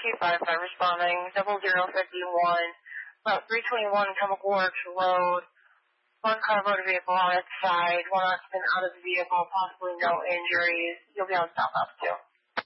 255 responding, 0051, about 321 Chemical Works Road. One car motor vehicle on its side, one occupant out of the vehicle, possibly no injuries. You'll be on stop up too.